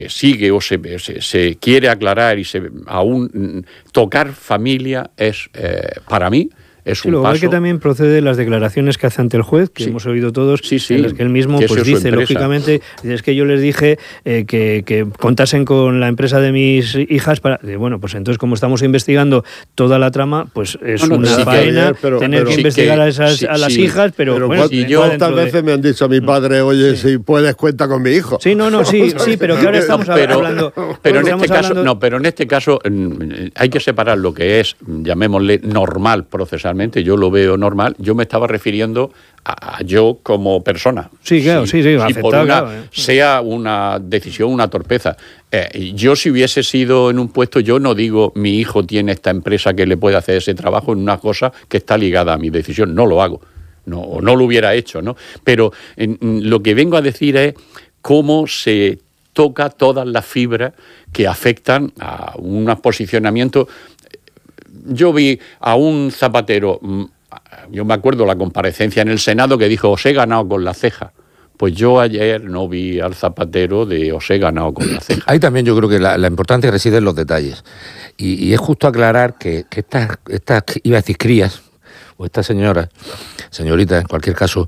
sigue o se quiere aclarar y aún tocar familia es, para mí, es un paso. Que también procede de las declaraciones que hace ante el juez, que hemos oído todos, en las que él mismo pues dice, lógicamente, es que yo les dije que contasen con la empresa de mis hijas para... Bueno, pues entonces como estamos investigando toda la trama, pues es una faena tener que investigar a las hijas, pero bueno... ¿Cuántas veces me han dicho a mi padre, oye, si puedes cuenta con mi hijo? Sí, sí, pero que ahora estamos hablando... Pero en este caso hay que separar lo que es, llamémosle, normal procesalmente. Yo lo veo normal. Yo me estaba refiriendo a yo como persona. Sí, claro, sí, afectado, sea una decisión, una torpeza. Yo si hubiese sido en un puesto, yo no digo mi hijo tiene esta empresa que le puede hacer ese trabajo en una cosa que está ligada a mi decisión. No lo hago. No lo hubiera hecho, ¿no? Pero lo que vengo a decir es cómo se toca todas las fibras que afectan a un posicionamiento. Yo vi a un zapatero, yo me acuerdo la comparecencia en el Senado que dijo, os he ganado con la ceja. Pues yo ayer no vi al zapatero de os he ganado con la ceja. Ahí también yo creo que la importancia reside en los detalles. Y es justo aclarar que estas, iba a decir crías, o estas señoritas en cualquier caso,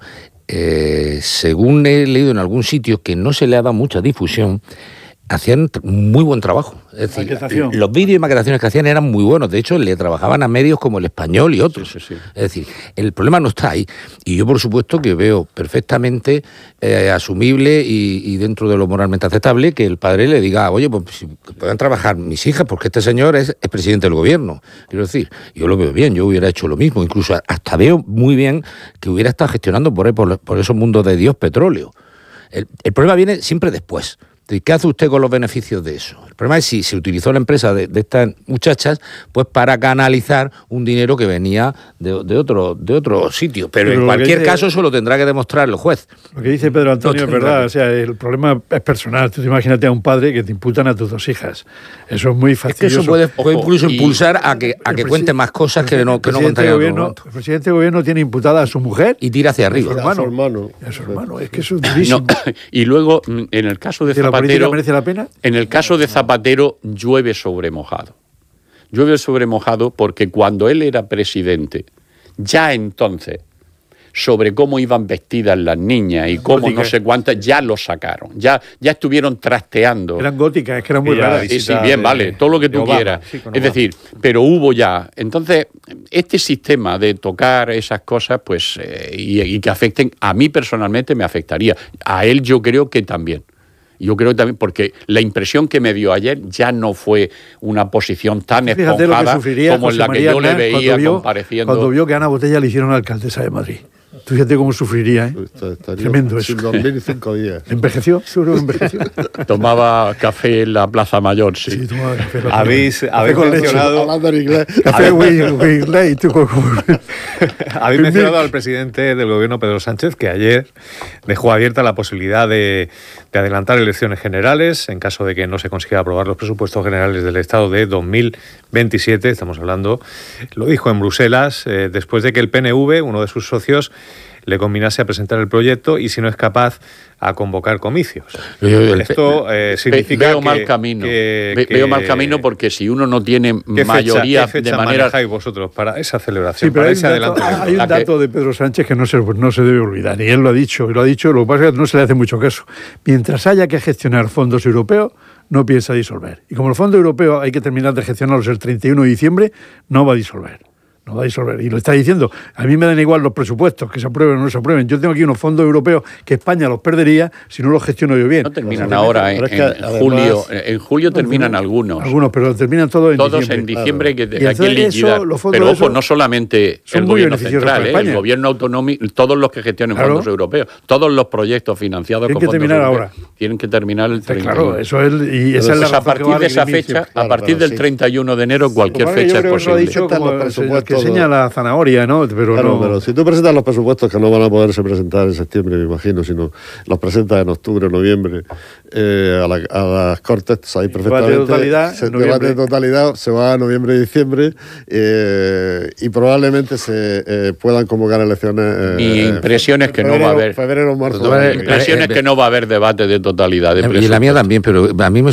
según he leído en algún sitio que no se le ha dado mucha difusión, hacían muy buen trabajo. Es decir, los vídeos y maquetaciones que hacían eran muy buenos. De hecho, le trabajaban a medios como El Español y otros. Sí. Es decir, el problema no está ahí. Y yo, por supuesto, que veo perfectamente asumible y dentro de lo moralmente aceptable que el padre le diga, oye, pues si puedan trabajar mis hijas, porque este señor es presidente del gobierno. Quiero decir, yo lo veo bien, yo hubiera hecho lo mismo. Incluso hasta veo muy bien que hubiera estado gestionando por esos mundos de Dios petróleo. El problema viene siempre después. ¿Qué hace usted con los beneficios de eso? El problema es si se utilizó la empresa de estas muchachas pues para canalizar un dinero que venía de otro sitio. Pero en cualquier caso eso lo tendrá que demostrar el juez. Lo que dice Pedro Antonio es verdad. O sea, el problema es personal. Tú imagínate a un padre que te imputan a tus dos hijas. Eso es muy fastidioso. Es que eso puede incluso impulsar a que cuente más cosas que no contaría en otro momento. El presidente del gobierno tiene imputada a su mujer y tira hacia arriba. A su hermano. Es que eso es durísimo. Y luego, en el caso de Zapatero, ¿merece la pena? En el caso de Zapatero, llueve sobre mojado. Llueve sobre mojado porque cuando él era presidente, ya entonces, sobre cómo iban vestidas las niñas y cómo no sé cuántas, ya lo sacaron. Ya estuvieron trasteando. Eran góticas, es que eran muy raras. Sí, bien, vale, todo lo que tú quieras. Es decir, pero hubo ya. Entonces, este sistema de tocar esas cosas, pues, y que afecten, a mí personalmente me afectaría. A él yo creo que también. Yo creo que también, porque la impresión que me dio ayer ya no fue una posición tan esponjada como en la que yo le veía compareciendo. Cuando vio que a Ana Botella le hicieron alcaldesa de Madrid. Tú fíjate cómo sufriría, ¿eh? Tremendo eso. Sin dormir 5 días. ¿Envejeció? Seguro que envejeció. Tomaba café en la Plaza Mayor, sí. Sí, tomaba café. Habéis mencionado... Hablando en inglés. Café Wingley. Habéis mencionado al presidente del gobierno, Pedro Sánchez, que ayer dejó abierta la posibilidad de adelantar elecciones generales en caso de que no se consiga aprobar los presupuestos generales del Estado de 2027. Estamos hablando, lo dijo en Bruselas, después de que el PNV, uno de sus socios, le combinase a presentar el proyecto y, si no es capaz, a convocar comicios. Esto significa veo mal camino. Veo mal camino porque si uno no tiene mayoría ¿qué fecha de manera... manejáis vosotros para esa celebración? Sí, pero hay un dato de Pedro Sánchez que no se debe olvidar, y él lo ha dicho, lo que pasa es que no se le hace mucho caso. Mientras haya que gestionar fondos europeos, no piensa disolver. Y como los fondos europeos hay que terminar de gestionarlos el 31 de diciembre, no va a disolver. No va a disolver. Y lo está diciendo. A mí me dan igual los presupuestos, que se aprueben o no se aprueben. Yo tengo aquí unos fondos europeos que España los perdería si no los gestiono yo bien. No terminan ahora, en julio. En julio terminan algunos. Algunos, pero terminan todos en diciembre. Claro. Que hay que liquidar. Pero ojo, no solamente el gobierno central, el gobierno autonómico, todos los que gestionen fondos europeos, todos los proyectos financiados con fondos europeos tienen que terminar el 31. Claro, eso es. Y esa es la a partir de esa fecha, a partir del 31 de enero, cualquier fecha es posible. que enseña la zanahoria, ¿no? Pero claro, no... pero si tú presentas los presupuestos que no van a poderse presentar en septiembre, me imagino, sino los presentas en octubre o noviembre a las Cortes, sabéis perfectamente. Debate de totalidad se va a noviembre y diciembre y probablemente se puedan convocar elecciones. Mi impresión es que no va a haber. Febrero, marzo. Mi impresión es que no va a haber debate de totalidad. Y la mía también, pero a mí me